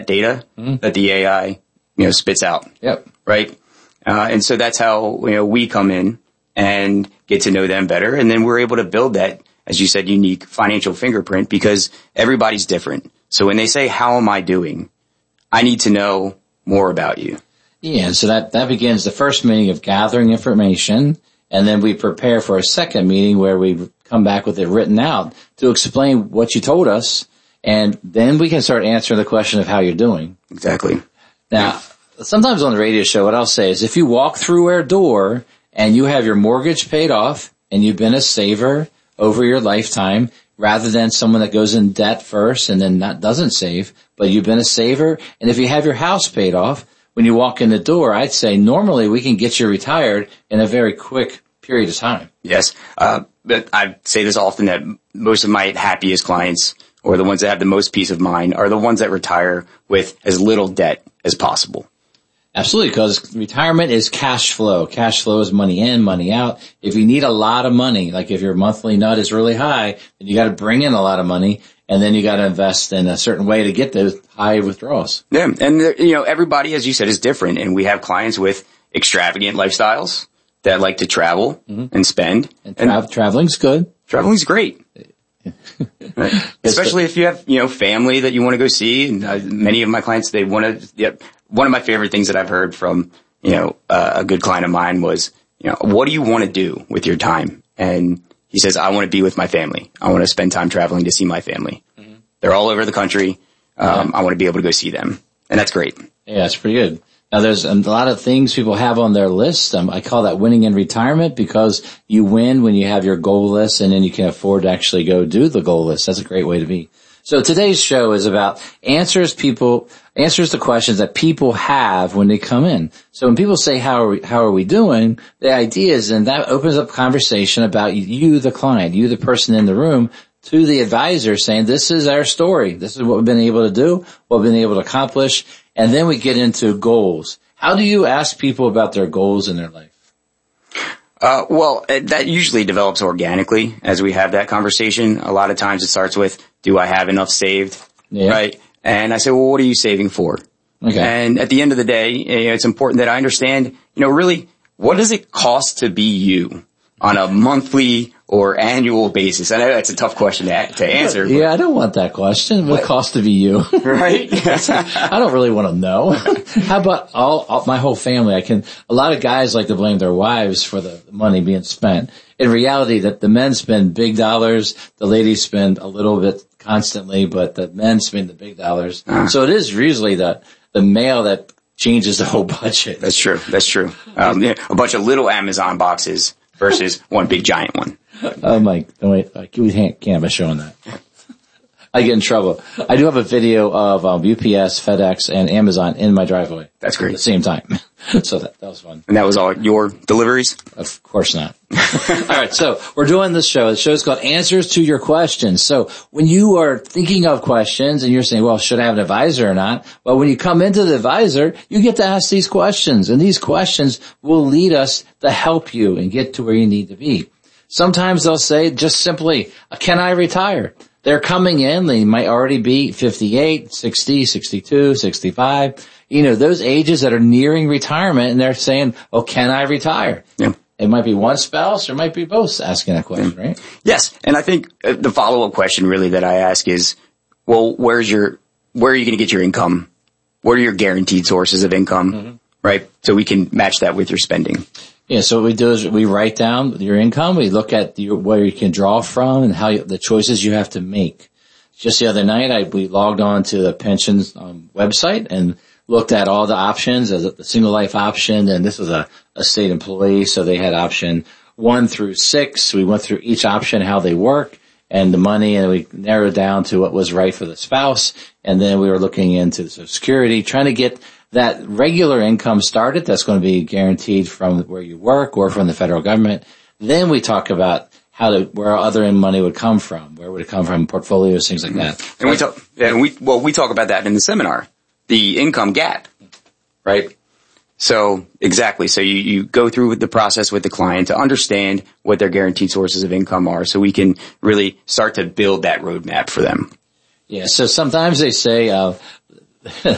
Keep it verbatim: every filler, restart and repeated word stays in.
data mm-hmm. that the A I, you know, spits out. Yep. Right. Uh, and so that's how, you know, we come in and get to know them better. And then we're able to build that, as you said, unique financial fingerprint because everybody's different. So when they say, how am I doing? I need to know more about you. Yeah. So that, that begins the first meeting of gathering information. And then we prepare for a second meeting where we come back with it written out to explain what you told us. And then we can start answering the question of how you're doing. Exactly. Now, sometimes on the radio show, what I'll say is if you walk through our door and you have your mortgage paid off and you've been a saver over your lifetime rather than someone that goes in debt first and then not doesn't save, but you've been a saver. And if you have your house paid off, when you walk in the door, I'd say normally we can get you retired in a very quick period of time. Yes. Uh, but I say this often that most of my happiest clients or the ones that have the most peace of mind are the ones that retire with as little debt as possible. Absolutely, because retirement is cash flow. Cash flow is money in, money out. If you need a lot of money, like if your monthly nut is really high, then you got to bring in a lot of money, and then you got to invest in a certain way to get those high withdrawals. Yeah, and you know, everybody, as you said, is different, and we have clients with extravagant lifestyles that like to travel mm-hmm. and spend. And, tra- and traveling's good. Traveling's great. Right. Especially if you have, you know, family that you want to go see. And uh, many of my clients, they want to, yeah, one of my favorite things that I've heard from, you know, uh, a good client of mine was, you know, what do you want to do with your time? And he says, I want to be with my family. I want to spend time traveling to see my family. Mm-hmm. They're all over the country. Um, yeah. I want to be able to go see them. And that's great. Yeah, that's pretty good. Now, there's a lot of things people have on their list. Um, I call that winning in retirement because you win when you have your goal list and then you can afford to actually go do the goal list. That's a great way to be. So today's show is about answers people, answers to questions that people have when they come in. So when people say, how are we, how are we doing? The idea is, and that opens up conversation about you, the client, you, the person in the room, to the advisor saying, this is our story. This is what we've been able to do, what we've been able to accomplish. And then we get into goals. How do you ask people about their goals in their life? Uh, well, that usually develops organically as we have that conversation. A lot of times it starts with, do I have enough saved? Yeah. Right? And I say, well, what are you saving for? Okay. And at the end of the day, you know, it's important that I understand, you know, really, what does it cost to be you on a monthly or annual basis? I know that's a tough question to, to answer. Yeah, I don't want that question. What, what cost to be you? Right? I don't really want to know. How about all, all my whole family? I can, a lot of guys like to blame their wives for the money being spent. In reality, that the men spend big dollars, the ladies spend a little bit constantly, but the men spend the big dollars. Uh. So it is usually the, the male that changes the whole budget. That's true. That's true. Um, yeah, a bunch of little Amazon boxes versus one big giant one. Oh my, wait, we can't have a show on that. I get in trouble. I do have a video of um, U P S, FedEx, and Amazon in my driveway. That's great. At the same time. So that, that was fun. And that was all your deliveries? Of course not. All right, so we're doing this show. The show is called Answers to Your Questions. So when you are thinking of questions and you're saying, well, should I have an advisor or not? Well, when you come into the advisor, you get to ask these questions. And these questions will lead us to help you and get to where you need to be. Sometimes they'll say just simply, can I retire? They're coming in, they might already be fifty-eight, sixty, sixty-two, sixty-five, you know, those ages that are nearing retirement, and they're saying, oh, can I retire? Yeah. It might be one spouse or it might be both asking that question, yeah. right? Yes, and I think the follow-up question really that I ask is, well, where's your, where are you going to get your income? What are your guaranteed sources of income, mm-hmm. right? So we can match that with your spending. Yeah, so what we do is we write down your income. We look at the, where you can draw from and how you, the choices you have to make. Just the other night, I, we logged on to the pensions um, website and looked at all the options as the single life option. And this was a, a state employee, so they had option one through six. We went through each option, how they work and the money, and we narrowed down to what was right for the spouse. And then we were looking into the Social Security, trying to get that regular income started. That's going to be guaranteed from where you work or from the federal government. Then we talk about how to, where other money would come from. Where would it come from? Portfolios, things like that. And we talk, and we, well, we talk about that in the seminar, the income gap, right? So exactly. So you, you go through the process with the client to understand what their guaranteed sources of income are so we can really start to build that roadmap for them. Yeah. So sometimes they say, uh,